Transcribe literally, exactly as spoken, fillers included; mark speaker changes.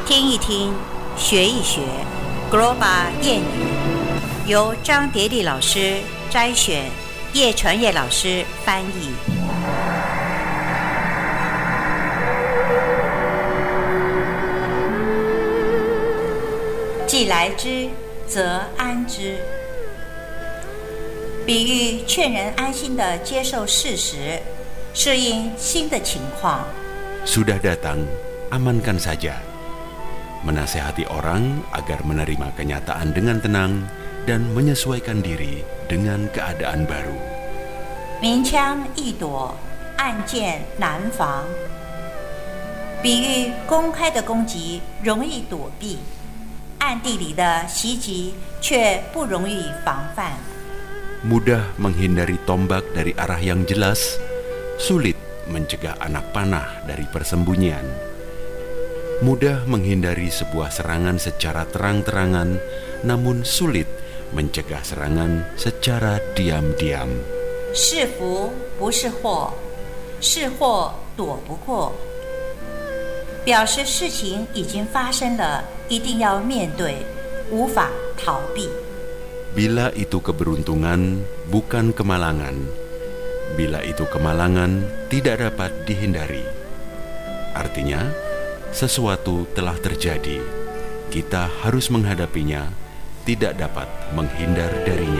Speaker 1: 听一听，学一学 Global 谚语，由张蝶丽老师摘选，叶传业老师翻译。既来之，则安之。比喻劝人安心地接受事实，适应新的情况。
Speaker 2: Sudah datang, amankan saja. Menasehati orang agar menerima kenyataan dengan tenang dan menyesuaikan diri dengan keadaan baru.
Speaker 1: 明枪易躲，暗箭难防。比喻公开的攻击容易躲避，暗地里的袭击却不容易防范。
Speaker 2: Mudah menghindari tombak dari arah yang jelas, sulit mencegah anak panah dari persembunyian. Mudah menghindari sebuah serangan secara terang-terangan, namun sulit mencegah serangan secara diam-diam.
Speaker 1: 是福不是祸，是祸躲不过。表示事情已经发生了，一定要面对，无法逃避。
Speaker 2: Bila itu keberuntungan, bukan kemalangan. Bila itu kemalangan, tidak dapat dihindari. Artinya, sesuatu telah terjadi. Kita harus menghadapinya, tidak dapat menghindar darinya.